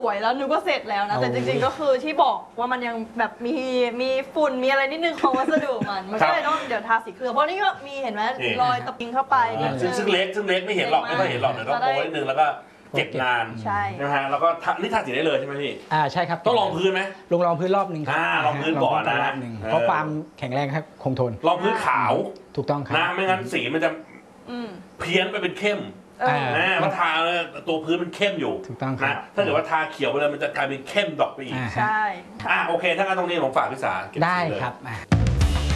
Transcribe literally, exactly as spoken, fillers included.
สวยแล้วนึกว่าเสร็จแล้วนะแต่จริงๆก็คือที่บอกว่ามันยังแบบมีมีฝุ่นมีอะไรนิดนึงของวัสดุมันมันก็เลยต้องเดี๋ยวทาสีเคลือบเพราะนี่ก็มีเห็นไหมรอยตะปิงเข้าไปซึ่งเล็กซึ่งเล็กไม่เห็นหรอกไม่ค่อยเห็นหรอกเดี๋ยวต้องโป้นิดนึงแล้วก็เก็บงานใช่นะฮะแล้วก็นี่ทาสีได้เลยใช่ไหมพี่อ่าใช่ครับต้องรองพื้นไหมลงรองพื้นรอบหนึ่งครับอ่ารองพื้นก่อนนะเพราะความแข็งแรงครับคงทนรองพื้นขาวถูกต้องครับนะไม่งั้นสีมันจะเพี้ยนไปเป็นเข้มนะมาทาตัวพื้นมันเข้มอยู่ถูกต้องครับถ้าเกิดว่าทาเขียวไปเลยมันจะกลายเป็นเข้มดอกไปอีกใช่อ่ะโอเคถ้างั้นตรงนี้ผมฝากพี่สาได้ครับ